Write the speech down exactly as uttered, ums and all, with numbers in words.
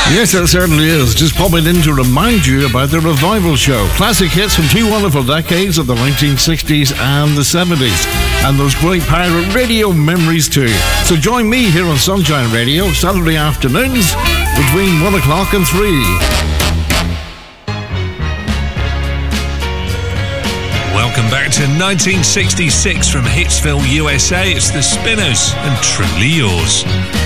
Yes, it certainly is. Just popping in to remind you about the Revival Show. Classic hits from two wonderful decades of the nineteen sixties and the seventies. And those great pirate radio memories too. So join me here on Sunshine Radio, Saturday afternoons, between one o'clock and three. Welcome back to nineteen sixty-six from Hitsville, U S A. It's the Spinners and Truly Yours.